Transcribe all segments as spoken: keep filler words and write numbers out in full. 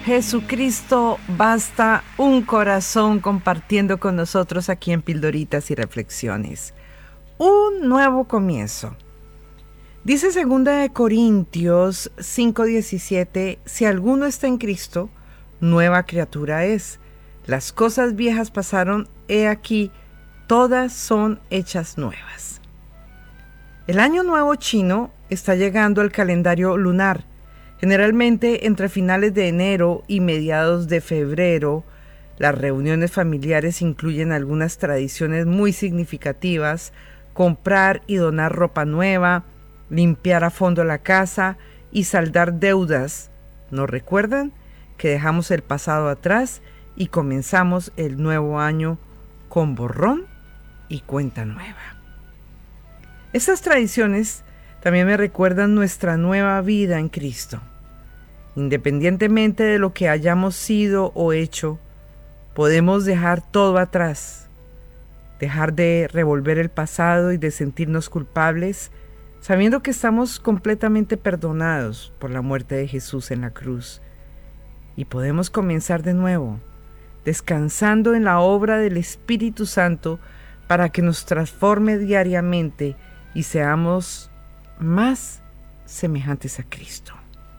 Jesucristo, basta un corazón compartiendo con nosotros aquí en Pildoritas y Reflexiones. Un nuevo comienzo. Dice segunda de Corintios cinco diecisiete, si alguno está en Cristo, nueva criatura es. Las cosas viejas pasaron, he aquí, todas son hechas nuevas. El año nuevo chino está llegando al calendario lunar. Generalmente entre finales de enero y mediados de febrero, las reuniones familiares incluyen algunas tradiciones muy significativas: comprar y donar ropa nueva, limpiar a fondo la casa y saldar deudas. ¿Nos recuerdan que dejamos el pasado atrás y comenzamos el nuevo año con borrón y cuenta nueva? Estas tradiciones también me recuerdan nuestra nueva vida en Cristo. Independientemente de lo que hayamos sido o hecho, podemos dejar todo atrás, dejar de revolver el pasado y de sentirnos culpables, sabiendo que estamos completamente perdonados por la muerte de Jesús en la cruz. Y podemos comenzar de nuevo, descansando en la obra del Espíritu Santo para que nos transforme diariamente y seamos más semejantes a Cristo.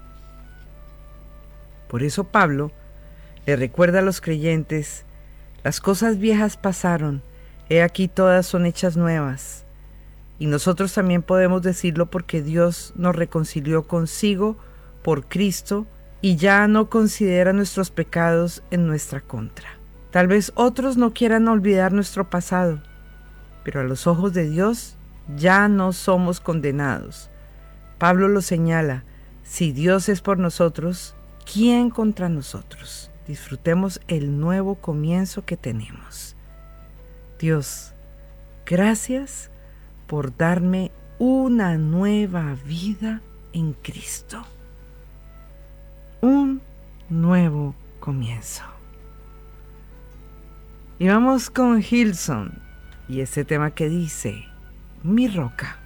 Por eso Pablo le recuerda a los creyentes: las cosas viejas pasaron, he aquí todas son hechas nuevas. Y nosotros también podemos decirlo porque Dios nos reconcilió consigo por Cristo y ya no considera nuestros pecados en nuestra contra. Tal vez otros no quieran olvidar nuestro pasado, pero a los ojos de Dios ya no somos condenados. Pablo lo señala: si Dios es por nosotros, ¿quién contra nosotros? Disfrutemos el nuevo comienzo que tenemos. Dios, gracias por darme una nueva vida en Cristo. Un nuevo comienzo. Y vamos con Hillsong y este tema que dice: mi roca.